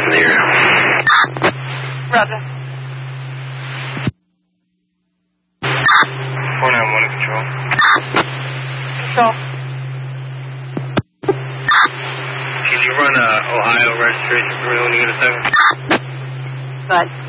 from the area. Roger. 491 in control. Control. Can you run Ohio registration for me when you get a second? Good.